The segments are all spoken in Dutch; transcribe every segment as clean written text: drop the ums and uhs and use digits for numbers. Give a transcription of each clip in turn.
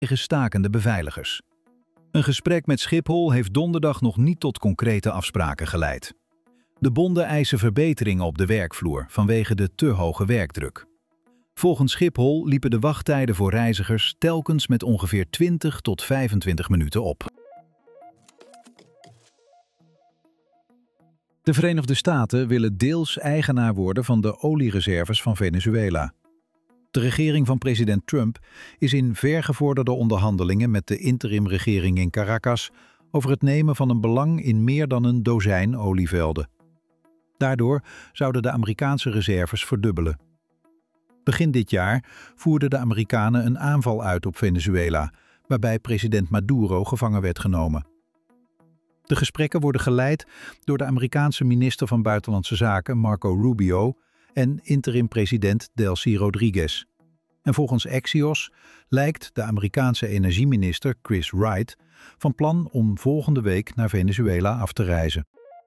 tegen stakende beveiligers. Een gesprek met Schiphol heeft donderdag nog niet tot concrete afspraken geleid. De bonden eisen verbeteringen op de werkvloer vanwege de te hoge werkdruk. Volgens Schiphol liepen de wachttijden voor reizigers telkens met ongeveer 20 tot 25 minuten op. De Verenigde Staten willen deels eigenaar worden van de oliereserves van Venezuela. De regering van president Trump is in vergevorderde onderhandelingen met de interimregering in Caracas over het nemen van een belang in meer dan een dozijn olievelden. Daardoor zouden de Amerikaanse reserves verdubbelen. Begin dit jaar voerden de Amerikanen een aanval uit op Venezuela, waarbij president Maduro gevangen werd genomen. De gesprekken worden geleid door de Amerikaanse minister van Buitenlandse Zaken Marco Rubio en interim-president Delcy Rodriguez. En volgens Axios lijkt de Amerikaanse energieminister Chris Wright van plan om volgende week naar Venezuela af te reizen.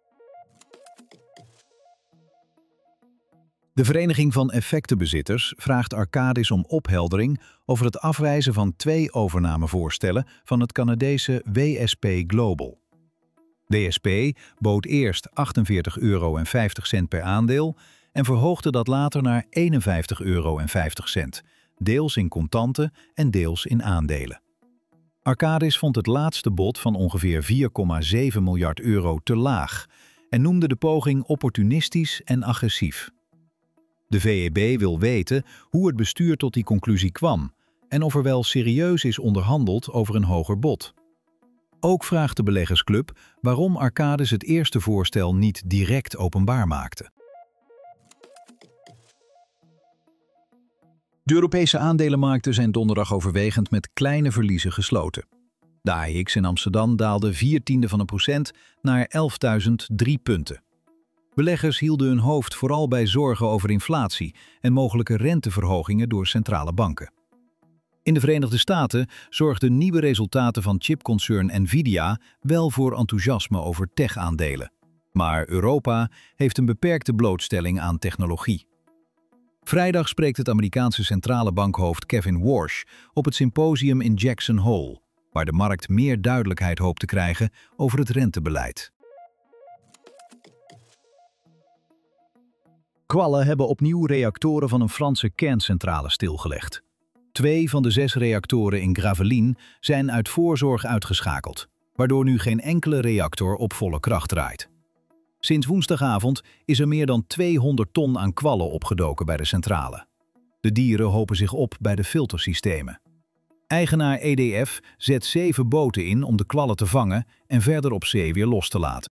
De Vereniging van Effectenbezitters vraagt Arcadis om opheldering over het afwijzen van 2 overnamevoorstellen van het Canadese WSP Global. WSP bood eerst €48,50 per aandeel en verhoogde dat later naar €51,50, deels in contanten en deels in aandelen. Arcadis vond het laatste bod van ongeveer €4,7 miljard te laag en noemde de poging opportunistisch en agressief. De VEB wil weten hoe het bestuur tot die conclusie kwam en of er wel serieus is onderhandeld over een hoger bod. Ook vraagt de beleggersclub waarom Arcadis het eerste voorstel niet direct openbaar maakte. De Europese aandelenmarkten zijn donderdag overwegend met kleine verliezen gesloten. De AEX in Amsterdam daalde 0,4% naar 11.003 punten. Beleggers hielden hun hoofd vooral bij zorgen over inflatie en mogelijke renteverhogingen door centrale banken. In de Verenigde Staten zorgden nieuwe resultaten van chipconcern Nvidia wel voor enthousiasme over tech-aandelen. Maar Europa heeft een beperkte blootstelling aan technologie. Vrijdag spreekt het Amerikaanse centrale bankhoofd Kevin Warsh op het symposium in Jackson Hole, waar de markt meer duidelijkheid hoopt te krijgen over het rentebeleid. Kwallen hebben opnieuw reactoren van een Franse kerncentrale stilgelegd. 2 van de 6 reactoren in Gravelines zijn uit voorzorg uitgeschakeld, waardoor nu geen enkele reactor op volle kracht draait. Sinds woensdagavond is er meer dan 200 ton aan kwallen opgedoken bij de centrale. De dieren hopen zich op bij de filtersystemen. Eigenaar EDF zet 7 boten in om de kwallen te vangen en verder op zee weer los te laten.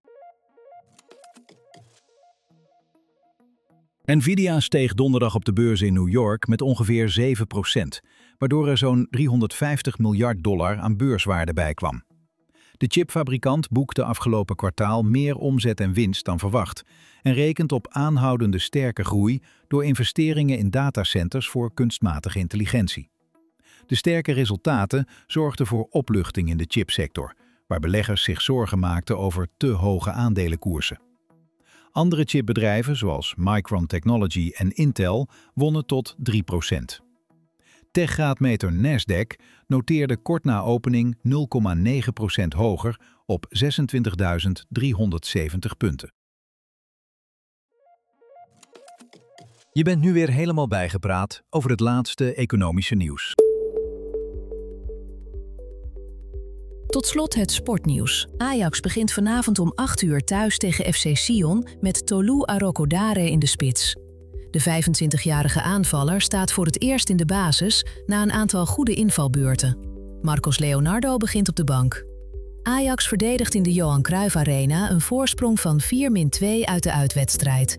Nvidia steeg donderdag op de beurs in New York met ongeveer 7%, waardoor er zo'n $350 miljard aan beurswaarde bij kwam. De chipfabrikant boekte afgelopen kwartaal meer omzet en winst dan verwacht en rekent op aanhoudende sterke groei door investeringen in datacenters voor kunstmatige intelligentie. De sterke resultaten zorgden voor opluchting in de chipsector, waar beleggers zich zorgen maakten over te hoge aandelenkoersen. Andere chipbedrijven zoals Micron Technology en Intel wonnen tot 3%. Techgraadmeter Nasdaq noteerde kort na opening 0,9% hoger op 26.370 punten. Je bent nu weer helemaal bijgepraat over het laatste economische nieuws. Tot slot het sportnieuws. Ajax begint vanavond om 8 uur thuis tegen FC Sion met Tolu Arokodare in de spits. De 25-jarige aanvaller staat voor het eerst in de basis na een aantal goede invalbeurten. Marcos Leonardo begint op de bank. Ajax verdedigt in de Johan Cruijff Arena een voorsprong van 4-2 uit de uitwedstrijd.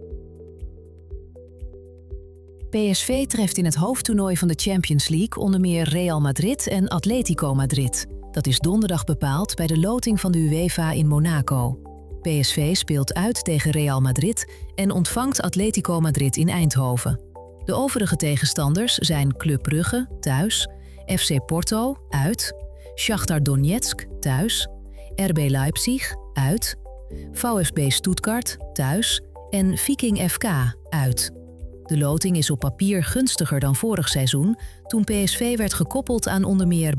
PSV treft in het hoofdtoernooi van de Champions League onder meer Real Madrid en Atletico Madrid. Dat is donderdag bepaald bij de loting van de UEFA in Monaco. PSV speelt uit tegen Real Madrid en ontvangt Atletico Madrid in Eindhoven. De overige tegenstanders zijn Club Brugge, thuis, FC Porto, uit, Shakhtar Donetsk, thuis, RB Leipzig, uit, VfB Stuttgart, thuis en Viking FK, uit. De loting is op papier gunstiger dan vorig seizoen, toen PSV werd gekoppeld aan onder meer